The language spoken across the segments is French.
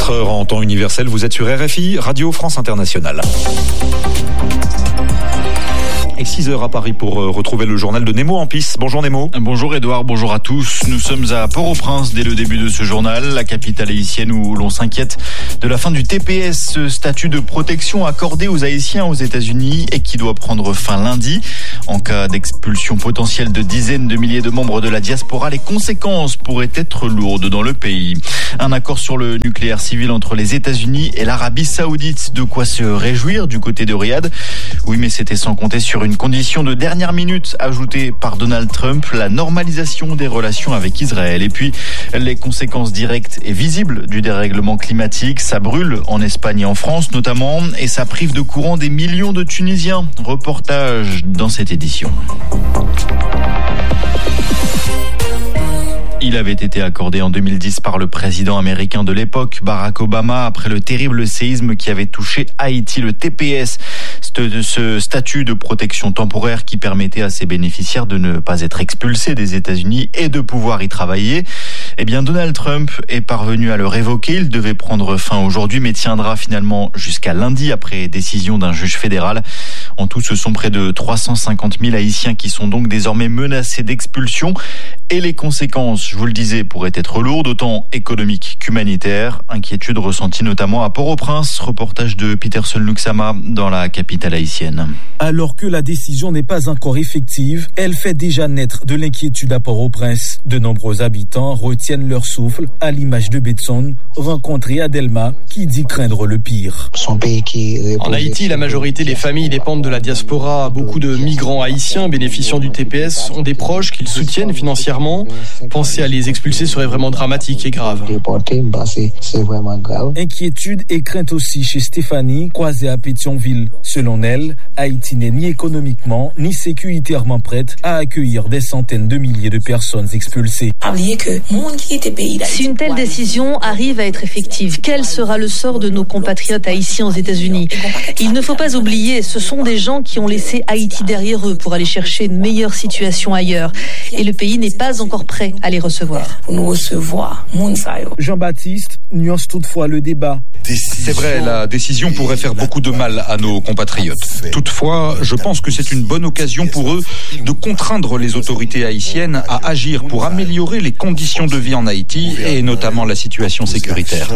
4h en temps universel, vous êtes sur RFI, Radio France Internationale. Et 6h à Paris pour retrouver le journal de Nemo en piste. Bonjour Nemo. Bonjour Edouard, bonjour à tous. Nous sommes à Port-au-Prince dès le début de ce journal, la capitale haïtienne où l'on s'inquiète de la fin du TPS, ce statut de protection accordé aux Haïtiens aux États-Unis et qui doit prendre fin lundi. En cas d'expulsion potentielle de dizaines de milliers de membres de la diaspora, les conséquences pourraient être lourdes dans le pays. Un accord sur le nucléaire civil entre les États-Unis et l'Arabie Saoudite, de quoi se réjouir du côté de Riyad. Oui, mais c'était sans compter sur une condition de dernière minute ajoutée par Donald Trump, la normalisation des relations avec Israël. Et puis, les conséquences directes et visibles du dérèglement climatique, ça brûle en Espagne et en France notamment, et ça prive de courant des millions de Tunisiens. Reportage dans cette édition. Il avait été accordé en 2010 par le président américain de l'époque, Barack Obama, après le terrible séisme qui avait touché Haïti, le TPS, ce statut de protection temporaire qui permettait à ses bénéficiaires de ne pas être expulsés des États-Unis et de pouvoir y travailler. Eh bien, Donald Trump est parvenu à le révoquer. Il devait prendre fin aujourd'hui, mais tiendra finalement jusqu'à lundi après décision d'un juge fédéral. En tout, ce sont près de 350 000 Haïtiens qui sont donc désormais menacés d'expulsion. Et les conséquences, je vous le disais, pourraient être lourdes, autant économiques qu'humanitaires. Inquiétude ressentie notamment à Port-au-Prince. Reportage de Peterson Luxama dans la capitale haïtienne. Alors que la décision n'est pas encore effective, elle fait déjà naître de l'inquiétude à Port-au-Prince. De nombreux habitants retiennent leur souffle, à l'image de Betson, rencontré à Delma, qui dit craindre le pire. En Haïti, la majorité des familles dépendent de la diaspora. Beaucoup de migrants haïtiens bénéficiant du TPS ont des proches qu'ils soutiennent financièrement. Penser à les expulser serait vraiment dramatique et grave. Inquiétude et crainte aussi chez Stéphanie, croisée à Pétionville. Selon elle, Haïti n'est ni économiquement ni sécuritairement prête à accueillir des centaines de milliers de personnes expulsées. Si une telle décision arrive à être effective, quel sera le sort de nos compatriotes haïtiens aux États-Unis ? Il ne faut pas oublier, ce sont des gens qui ont laissé Haïti derrière eux pour aller chercher une meilleure situation ailleurs. Et le pays n'est pas encore prêt à les recevoir. Jean-Baptiste nuance toutefois le débat. C'est vrai, la décision pourrait faire beaucoup de mal à nos compatriotes. Toutefois, je pense que c'est une bonne occasion pour eux de contraindre les autorités haïtiennes à agir pour améliorer les conditions de vie en Haïti et notamment la situation sécuritaire.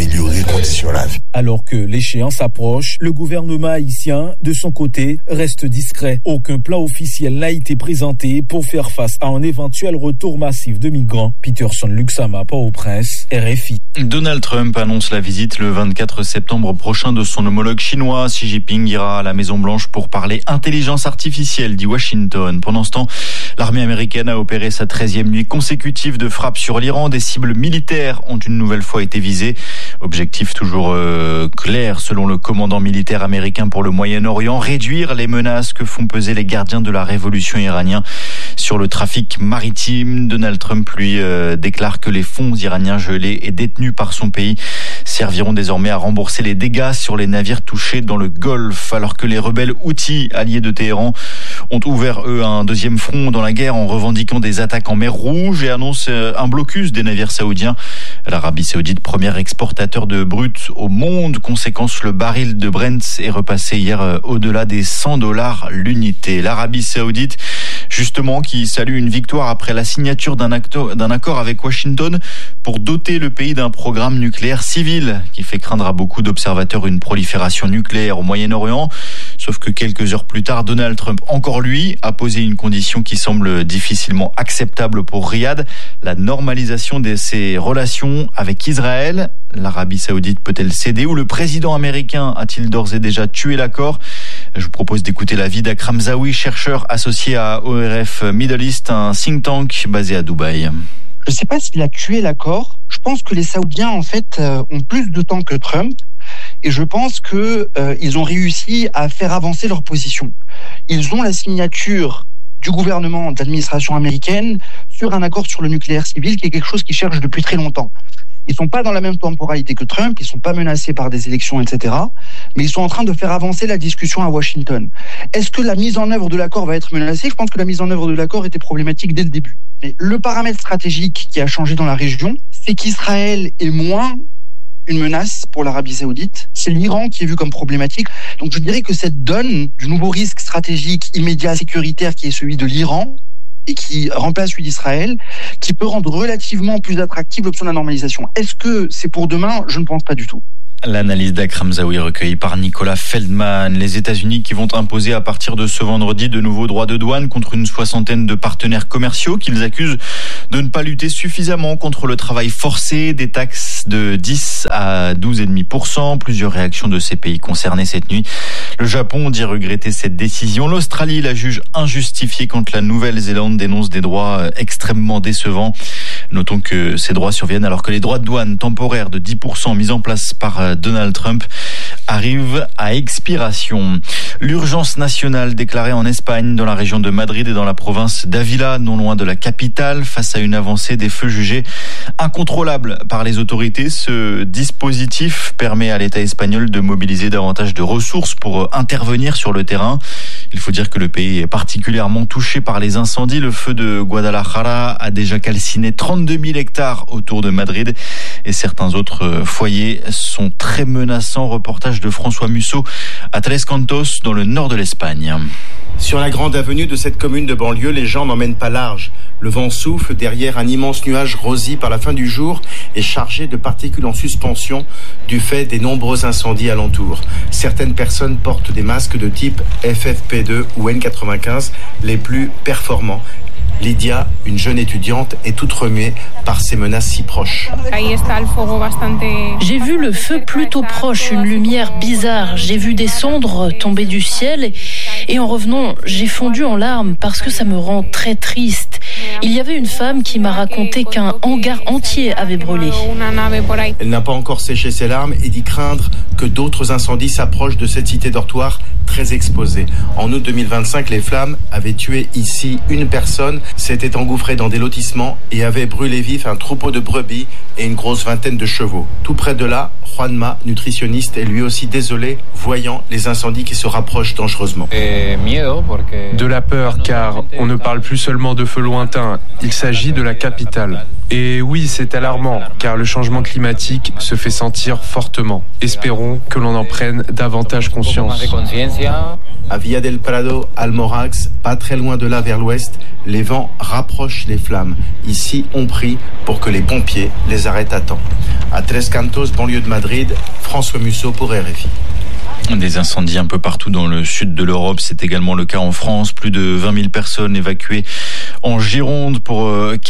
Alors que l'échéance approche, le gouvernement haïtien, de son côté, reste discret. Aucun plan officiel n'a été présenté pour faire face à un éventuel retour massif de migrants. Peterson Luxama, Port-au-Prince, RFI. Donald Trump annonce la visite le 24 septembre prochain de son homologue chinois. Xi Jinping ira à la Maison-Blanche pour parler intelligence artificielle, dit Washington. Pendant ce temps, l'armée américaine a opéré sa 13e nuit consécutive de frappe sur l'Iran. Des cibles militaires ont une nouvelle fois été visées. Objectif toujours clair selon le commandant militaire américain pour le Moyen-Orient, réduire les menaces que font peser les gardiens de la révolution iranienne sur le trafic maritime. Donald Trump, lui, déclare que les fonds iraniens gelés et détenus par son pays serviront désormais à rembourser les dégâts sur les navires touchés dans le Golfe, alors que les rebelles Houthis, alliés de Téhéran, ont ouvert, eux, un deuxième front dans la guerre en revendiquant des attaques en mer Rouge et annoncent un blocus des navires saoudiens. L'Arabie Saoudite, premier exportateur de brut au monde. Conséquence, le baril de Brent est repassé hier au-delà des $100 l'unité. L'Arabie Saoudite, justement, qui salue une victoire après la signature d'un accord avec Washington pour doter le pays d'un programme nucléaire civil qui fait craindre à beaucoup d'observateurs une prolifération nucléaire au Moyen-Orient. Sauf que quelques heures plus tard, Donald Trump, encore lui, a posé une condition qui semble difficilement acceptable pour Riyad, la normalisation de ses relations avec Israël. L'Arabie Saoudite peut-elle céder ou le président américain a-t-il d'ores et déjà tué l'accord ? Je vous propose d'écouter l'avis d'Akram Zawi, chercheur associé à ORF Middle East, un think tank basé à Dubaï. Je ne sais pas s'il a tué l'accord. Je pense que les Saoudiens, en fait, ont plus de temps que Trump. Et je pense qu'ils ont réussi à faire avancer leur position. Ils ont la signature du gouvernement d'administration américaine sur un accord sur le nucléaire civil, qui est quelque chose qu'ils cherchent depuis très longtemps. Ils sont pas dans la même temporalité que Trump, ils sont pas menacés par des élections, etc. Mais ils sont en train de faire avancer la discussion à Washington. Est-ce que la mise en œuvre de l'accord va être menacée ? Je pense que la mise en œuvre de l'accord était problématique dès le début. Mais le paramètre stratégique qui a changé dans la région, c'est qu'Israël est moins une menace pour l'Arabie Saoudite. C'est l'Iran qui est vu comme problématique. Donc je dirais que cette donne du nouveau risque stratégique immédiat sécuritaire qui est celui de l'Iran et qui remplace celui d'Israël, qui peut rendre relativement plus attractive l'option de la normalisation. Est-ce que c'est pour demain ? Je ne pense pas du tout. L'analyse d'Akram Zaouи recueillie par Nicolas Feldman. Les États-Unis qui vont imposer à partir de ce vendredi de nouveaux droits de douane contre une soixantaine de partenaires commerciaux qu'ils accusent de ne pas lutter suffisamment contre le travail forcé, des taxes de 10 à 12,5%. Plusieurs réactions de ces pays concernés cette nuit. Le Japon dit regretter cette décision. L'Australie la juge injustifiée quand la Nouvelle-Zélande dénonce des droits extrêmement décevants. Notons que ces droits surviennent alors que les droits de douane temporaires de 10% mis en place par Donald Trump arrive à expiration. L'urgence nationale déclarée en Espagne, dans la région de Madrid et dans la province d'Ávila, non loin de la capitale, face à une avancée des feux jugés incontrôlables par les autorités. Ce dispositif permet à l'État espagnol de mobiliser davantage de ressources pour intervenir sur le terrain. Il faut dire que le pays est particulièrement touché par les incendies. Le feu de Guadalajara a déjà calciné 32 000 hectares autour de Madrid et certains autres foyers sont très menaçants. Reportage de François Musso à Tres Cantos dans le nord de l'Espagne. Sur la grande avenue de cette commune de banlieue, les gens n'emmènent pas large. Le vent souffle derrière un immense nuage rosy par la fin du jour et chargé de particules en suspension du fait des nombreux incendies alentour. Certaines personnes portent des masques de type FFP2 ou N95, les plus performants. Lydia, une jeune étudiante, est toute remuée par ces menaces si proches. J'ai vu le feu plutôt proche, une lumière bizarre. J'ai vu des cendres tomber du ciel et en revenant, j'ai fondu en larmes parce que ça me rend très triste. Il y avait une femme qui m'a raconté qu'un hangar entier avait brûlé. Elle n'a pas encore séché ses larmes et dit craindre que d'autres incendies s'approchent de cette cité dortoir très exposée. En août 2025, les flammes avaient tué ici une personne, s'étaient engouffrées dans des lotissements et avaient brûlé vif un troupeau de brebis et une grosse vingtaine de chevaux. Tout près de là, Juanma, nutritionniste, est lui aussi désolé, voyant les incendies qui se rapprochent dangereusement. De la peur, car on ne parle plus seulement de feux lointains, il s'agit de la capitale. Et oui, c'est alarmant, car le changement climatique se fait sentir fortement. Espérons que l'on en prenne davantage conscience. À Villa del Prado, Almorax, pas très loin de là vers l'ouest, les vents rapprochent les flammes. Ici, on prie pour que les pompiers les arrêtent à temps. À Tres Cantos, banlieue de Madrid, François Musso pour RFI. Des incendies un peu partout dans le sud de l'Europe, c'est également le cas en France. Plus de 20 000 personnes évacuées en Gironde pour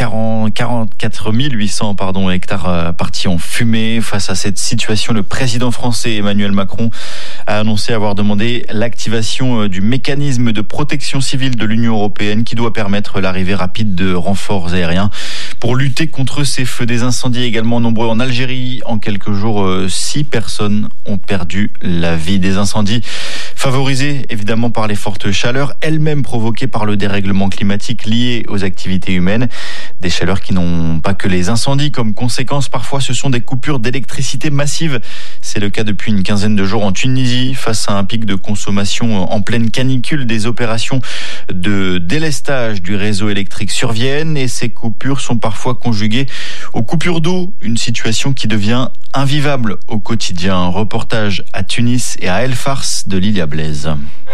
44 800 hectares partis en fumée. Face à cette situation, le président français Emmanuel Macron a annoncé avoir demandé l'activation du mécanisme de protection civile de l'Union européenne qui doit permettre l'arrivée rapide de renforts aériens pour lutter contre ces feux. Des incendies également nombreux en Algérie. En quelques jours, 6 personnes ont perdu la vie. Des incendies favorisés évidemment par les fortes chaleurs, elles-mêmes provoquées par le dérèglement climatique lié aux activités humaines. Des chaleurs qui n'ont pas que les incendies comme conséquence. Parfois, ce sont des coupures d'électricité massives. C'est le cas depuis une quinzaine de jours en Tunisie. Face à un pic de consommation en pleine canicule, des opérations de délestage du réseau électrique surviennent et ces coupures sont parfois conjuguées aux coupures d'eau. Une situation qui devient invivable au quotidien. Reportage à Tunis et à El Fars de Lilia Blaise.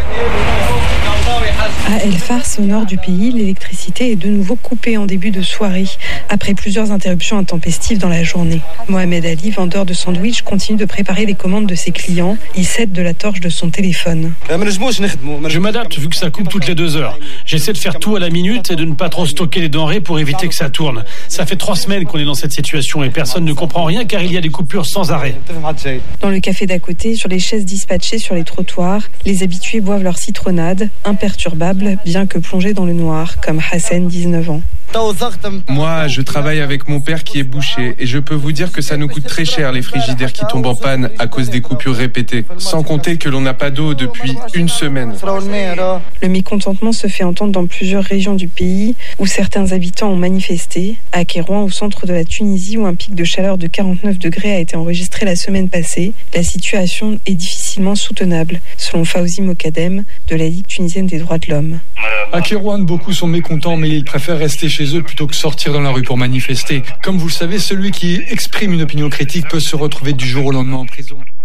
À El Fars, au nord du pays, l'électricité est de nouveau coupée en début de soirée, après plusieurs interruptions intempestives dans la journée. Mohamed Ali, vendeur de sandwich, continue de préparer les commandes de ses clients. Il s'aide de la torche de son téléphone. Je m'adapte vu que ça coupe toutes les 2 heures. J'essaie de faire tout à la minute et de ne pas trop stocker les denrées pour éviter que ça tourne. Ça fait 3 semaines qu'on est dans cette situation et personne ne comprend rien car il y a des coupures sans arrêt. Dans le café d'à côté, sur les chaises dispatchées sur les trottoirs, les habitués boivent leur citronnade, imperturbables, bien que plongés dans le noir, comme Hassan, 19 ans. Moi, je travaille avec mon père qui est boucher et je peux vous dire que ça nous coûte très cher les frigidaires qui tombent en panne à cause des coupures répétées. Sans compter que l'on n'a pas d'eau depuis une semaine. Le mécontentement se fait entendre dans plusieurs régions du pays où certains habitants ont manifesté. À Kérouan, au centre de la Tunisie, où un pic de chaleur de 49 degrés a été enregistré la semaine passée, la situation est difficilement soutenable, selon Fawzi Mokadem de la Ligue tunisienne des droits de l'homme. À Kérouan, beaucoup sont mécontents, mais ils préfèrent rester chez chez eux plutôt que sortir dans la rue pour manifester. Comme vous le savez, celui qui exprime une opinion critique peut se retrouver du jour au lendemain en prison.